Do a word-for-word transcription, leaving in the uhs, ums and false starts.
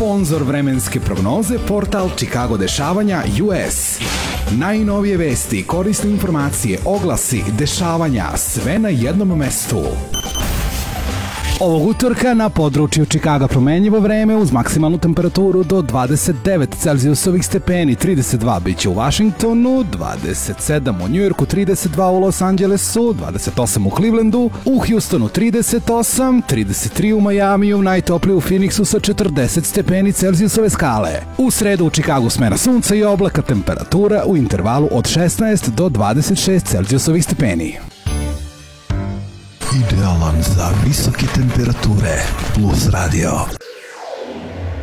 Sponzor vremenske prognoze portal Chicago dešavanja U S. Najnovije vesti, korisne informacije, oglasi, dešavanja, sve na jednom mestu. Ovog utorka na području Chicaga promenljivo vreme uz maksimalnu temperaturu do dvadeset devet Celzijusovih stepeni, trideset dva biće u Washingtonu, dvadeset sedam u Njujorku, trideset dva u Los Angelesu, dvadeset osam u Clevelandu, u Houstonu trideset osam, trideset tri u Majamiju, najtoplije u Phoenixu sa četrdeset stepeni Celzijusove skale. U sredu u Chicagu smena sunca i oblaka, temperatura u intervalu od šesnaest do dvadeset šest Celzijusovih stepeni. Idealan za visoke temperature plus radio.